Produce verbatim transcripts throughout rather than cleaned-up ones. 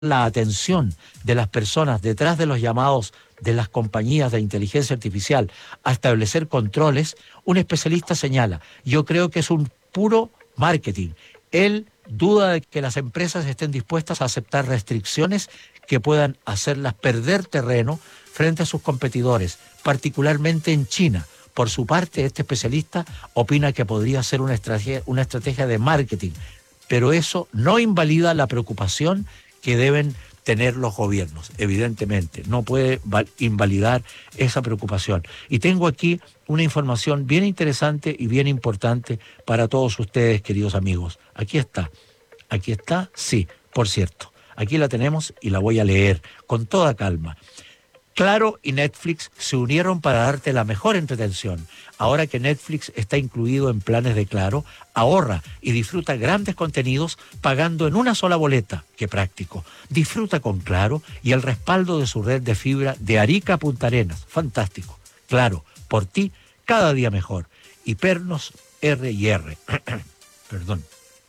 la atención de las personas detrás de los llamados de las compañías de inteligencia artificial a establecer controles, un especialista señala, yo creo que es un puro marketing. Él duda de que las empresas estén dispuestas a aceptar restricciones que puedan hacerlas perder terreno frente a sus competidores, particularmente en China. Por su parte, este especialista opina que podría ser una estrategia, una estrategia de marketing, pero eso no invalida la preocupación que deben tener los gobiernos, evidentemente. No puede invalidar esa preocupación. Y tengo aquí una información bien interesante y bien importante para todos ustedes, queridos amigos. Aquí está. Aquí está, sí, por cierto. Aquí la tenemos y la voy a leer con toda calma. Claro y Netflix se unieron para darte la mejor entretención. Ahora que Netflix está incluido en planes de Claro, ahorra y disfruta grandes contenidos pagando en una sola boleta. ¡Qué práctico! Disfruta con Claro y el respaldo de su red de fibra de Arica a Punta Arenas. ¡Fantástico! Claro, por ti, cada día mejor. Y Pernos R y R. Perdón.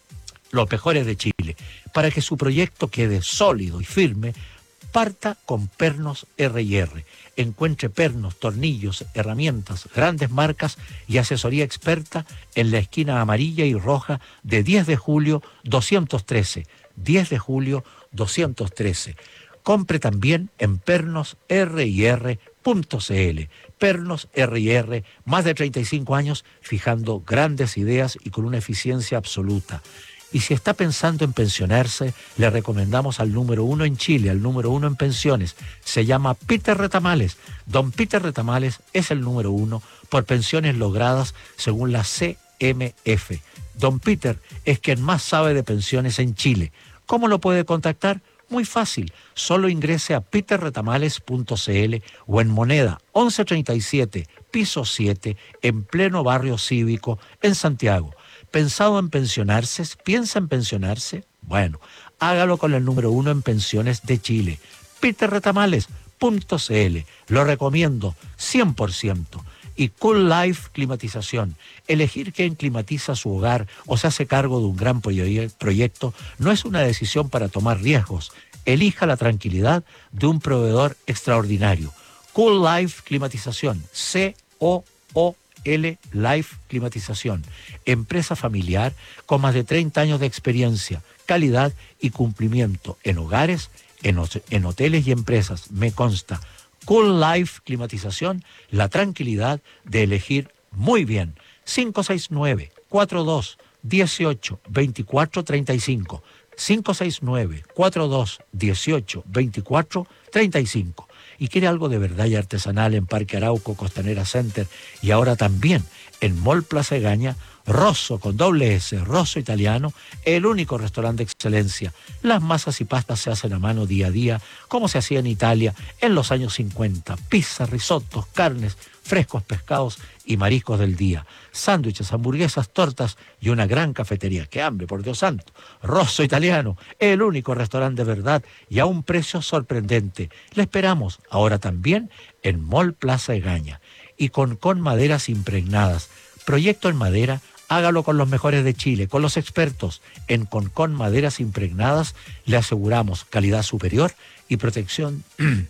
Los mejores de Chile. Para que su proyecto quede sólido y firme, parta con Pernos R y R. Encuentre pernos, tornillos, herramientas, grandes marcas y asesoría experta en la esquina amarilla y roja de diez de julio doscientos trece. diez de julio doscientos trece. Compre también en pernos r y r punto c l. Pernos R y R, más de treinta y cinco años fijando grandes ideas y con una eficiencia absoluta. Y si está pensando en pensionarse, le recomendamos al número uno en Chile, al número uno en pensiones. Se llama Peter Retamales. Don Peter Retamales es el número uno por pensiones logradas según la C M F. Don Peter es quien más sabe de pensiones en Chile. ¿Cómo lo puede contactar? Muy fácil. Solo ingrese a peter retamales punto c l o en Moneda once treinta y siete, piso siete, en pleno barrio cívico, en Santiago. ¿Pensado en pensionarse? ¿Piensa en pensionarse? Bueno, hágalo con el número uno en pensiones de Chile, peter retamales punto c l. Lo recomiendo cien por ciento. Y Cool Life Climatización. Elegir quién climatiza su hogar o se hace cargo de un gran proyecto no es una decisión para tomar riesgos. Elija la tranquilidad de un proveedor extraordinario. Cool Life Climatización. C O O L Life Climatización. Empresa familiar con más de treinta años de experiencia, calidad y cumplimiento en hogares, en, en hoteles y empresas. Me consta. Cool Life Climatización, la tranquilidad de elegir muy bien. cinco seis nueve, cuatro dos uno ocho, dos cuatro tres cinco. cinco seis nueve, cuatro dos uno ocho, dos cuatro tres cinco. Y quiere algo de verdad y artesanal en Parque Arauco, Costanera Center y ahora también en Mall Plaza Egaña, Rosso con doble S, Rosso Italiano, el único restaurante de excelencia. Las masas y pastas se hacen a mano día a día, como se hacía en Italia en los años cincuenta. Pizza, risotos, carnes, frescos pescados y mariscos del día. Sándwiches, hamburguesas, tortas y una gran cafetería. ¡Qué hambre, por Dios santo! Rosso Italiano, el único restaurante de verdad y a un precio sorprendente. Le esperamos ahora también en Mall Plaza Egaña. Y con Con Maderas Impregnadas. Proyecto en madera, hágalo con los mejores de Chile, con los expertos. En Concon Maderas Impregnadas le aseguramos calidad superior y protección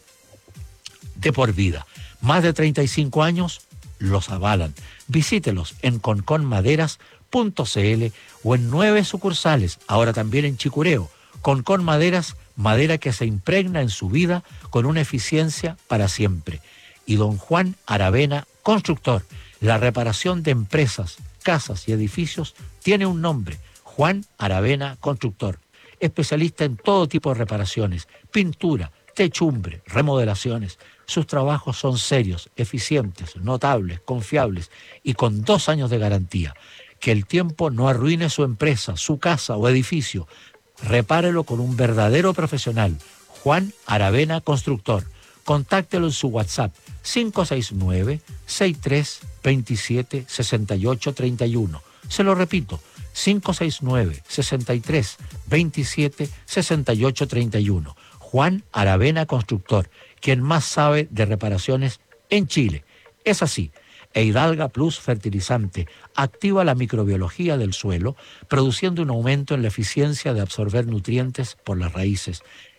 de por vida. Más de treinta y cinco años los avalan. Visítelos en concon maderas punto c l o en nueve sucursales, ahora también en Chicureo. Concon Maderas, madera que se impregna en su vida con una eficiencia para siempre. Y don Juan Aravena, constructor. La reparación de empresas, casas y edificios tiene un nombre, Juan Aravena Constructor. Especialista en todo tipo de reparaciones, pintura, techumbre, remodelaciones. Sus trabajos son serios, eficientes, notables, confiables y con dos años de garantía. Que el tiempo no arruine su empresa, su casa o edificio. Repárelo con un verdadero profesional, Juan Aravena Constructor. Contáctelo en su WhatsApp cinco seis nueve, seis tres dos siete, seis ocho tres uno. Se lo repito, cinco seis nueve, seis tres dos siete, seis ocho tres uno. Juan Aravena Constructor, quien más sabe de reparaciones en Chile. Es así. Eidalga Plus Fertilizante activa la microbiología del suelo, produciendo un aumento en la eficiencia de absorber nutrientes por las raíces.